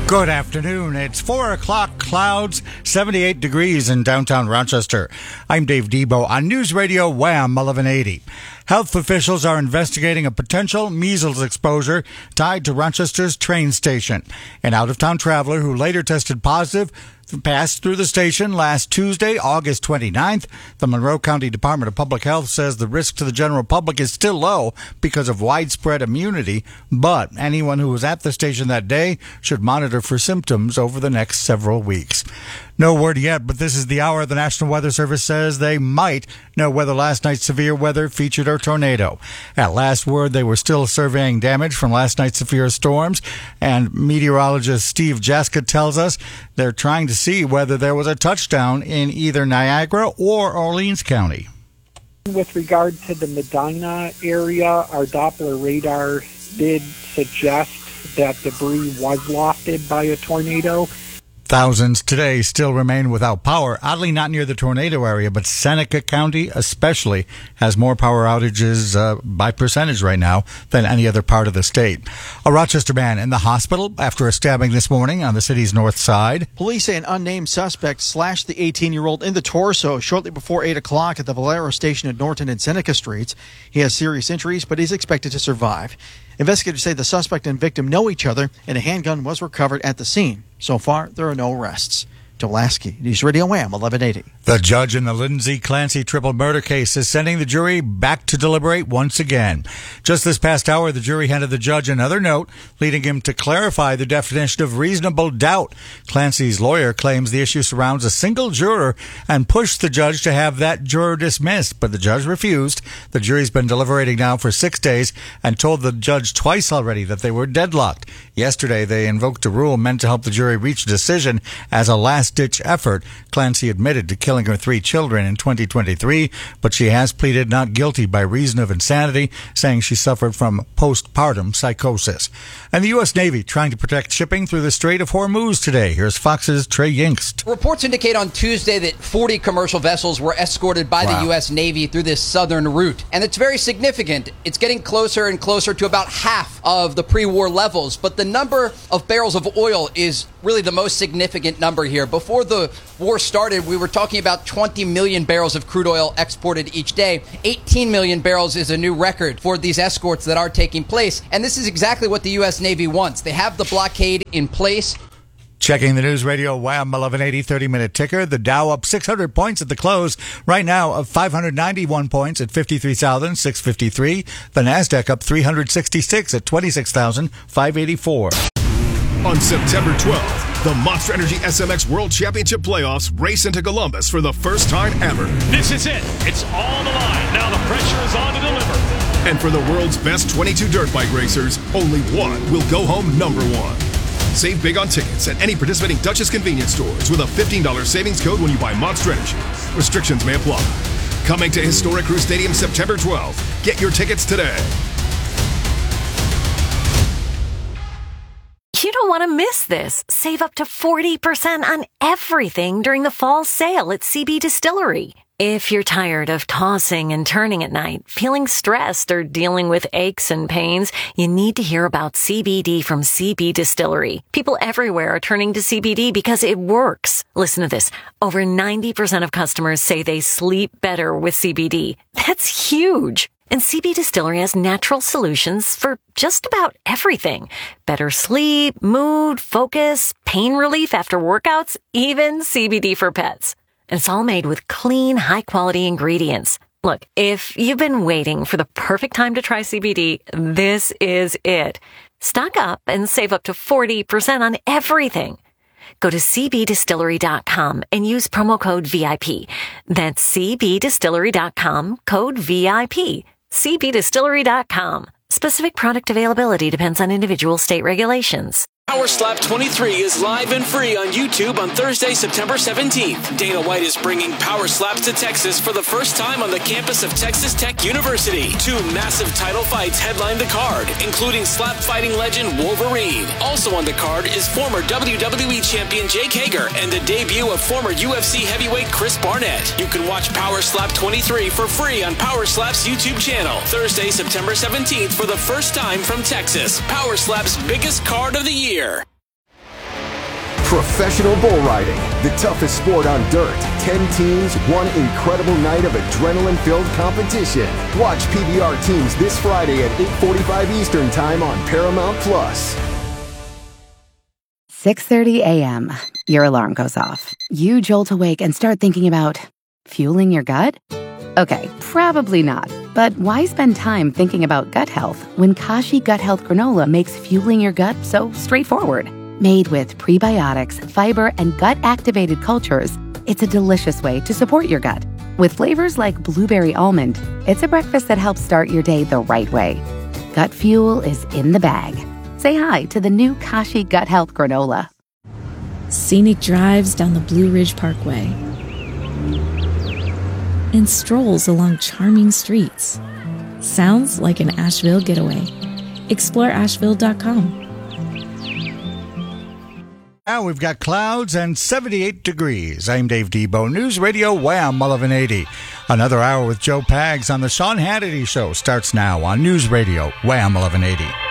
Good afternoon. It's 4 o'clock, clouds, 78 degrees in downtown Rochester. I'm Dave Debo on News Radio Wham 1180. Health officials are investigating a potential measles exposure tied to Rochester's train station. An out-of-town traveler who later tested positive passed through the station last Tuesday, August 29th. The Monroe County Department of Public Health says the risk to the general public is still low because of widespread immunity, but anyone who was at the station that day should monitor for symptoms over the next several weeks. No word yet, but this is the hour the National Weather Service says they might know whether last night's severe weather featured a tornado. At last word, they were still surveying damage from last night's severe storms, and meteorologist Steve Jaska tells us they're trying to see whether there was a touchdown in either Niagara or Orleans County. With regard to the Medina area, our Doppler radar did suggest that debris was lofted by a tornado. Thousands today still remain without power. Oddly, not near the tornado area, but Seneca County especially has more power outages by percentage right now than any other part of the state. A Rochester man in the hospital after a stabbing this morning on the city's north side. Police say an unnamed suspect slashed the 18-year-old in the torso shortly before 8 o'clock at the Valero station at Norton and Seneca Streets. He has serious injuries, but is expected to survive. Investigators say the suspect and victim know each other, and a handgun was recovered at the scene. So far, there are no arrests. Joe Lasky, News Radio Wham 1180. The judge in the Lindsay Clancy triple murder case is sending the jury back to deliberate once again. Just this past hour, the jury handed the judge another note, leading him to clarify the definition of reasonable doubt. Clancy's lawyer claims the issue surrounds a single juror and pushed the judge to have that juror dismissed, but the judge refused. The jury's been deliberating now for 6 days and told the judge twice already that they were deadlocked. Yesterday, they invoked a rule meant to help the jury reach a decision as a last-ditch effort. Clancy admitted to killing her 3 children in 2023, but she has pleaded not guilty by reason of insanity, saying she suffered from postpartum psychosis. And the U.S. Navy trying to protect shipping through the Strait of Hormuz today. Here's Fox's Trey Yingst. Reports indicate on Tuesday that 40 commercial vessels were escorted by the U.S. Navy through this southern route. And it's very significant. It's getting closer and closer to about half of the pre-war levels, but the number of barrels of oil is really the most significant number here. Before the war started, we were talking about 20 million barrels of crude oil exported each day. 18 million barrels is a new record for these escorts that are taking place. And this is exactly what the U.S. Navy wants. They have the blockade in place. Checking the News Radio Wham 1180 30-minute ticker. The Dow up 600 points at the close. Right now of 591 points at 53,653. The NASDAQ up 366 at 26,584. On September 12th, the Monster Energy SMX World Championship Playoffs race into Columbus for the first time ever. This is it. It's all on the line. Now the pressure is on to deliver. And for the world's best 22 dirt bike racers, only one will go home number one. Save big on tickets at any participating Dutchess convenience stores with a $15 savings code when you buy Monster Energy. Restrictions may apply. Coming to Historic Crew Stadium September 12th. Get your tickets today. You don't want to miss this. Save up to 40% on everything during the fall sale at CB Distillery. If you're tired of tossing and turning at night, feeling stressed, or dealing with aches and pains, you need to hear about CBD from CB Distillery. People everywhere are turning to CBD because it works. Listen to this. Over 90% of customers say they sleep better with CBD. That's huge. And CB Distillery has natural solutions for just about everything. Better sleep, mood, focus, pain relief after workouts, even CBD for pets. And it's all made with clean, high-quality ingredients. Look, if you've been waiting for the perfect time to try CBD, this is it. Stock up and save up to 40% on everything. Go to cbdistillery.com and use promo code VIP. That's cbdistillery.com, code VIP. cbdistillery.com. Specific product availability depends on individual state regulations. Power Slap 23 is live and free on YouTube on Thursday, September 17th. Dana White is bringing Power Slaps to Texas for the first time on the campus of Texas Tech University. 2 massive title fights headline the card, including slap fighting legend Wolverine. Also on the card is former WWE champion Jake Hager and the debut of former UFC heavyweight Chris Barnett. You can watch Power Slap 23 for free on Power Slap's YouTube channel. Thursday, September 17th for the first time from Texas. Power Slap's biggest card of the year. Professional bull riding, the toughest sport on dirt. 10 teams, one incredible night of adrenaline-filled competition. Watch PBR teams this Friday at 8:45 Eastern Time on Paramount+. 6:30 a.m. Your alarm goes off. You jolt awake and start thinking about fueling your gut? Okay, probably not. But why spend time thinking about gut health when Kashi Gut Health Granola makes fueling your gut so straightforward? Made with prebiotics, fiber, and gut-activated cultures, it's a delicious way to support your gut. With flavors like blueberry almond, it's a breakfast that helps start your day the right way. Gut fuel is in the bag. Say hi to the new Kashi Gut Health Granola. Scenic drives down the Blue Ridge Parkway and strolls along charming streets. Sounds like an Asheville getaway. Explore Asheville.com. Now we've got clouds and 78 degrees. I'm Dave Debo, News Radio Wham 1180. Another hour with Joe Pags on the Sean Hannity Show starts now on News Radio Wham 1180.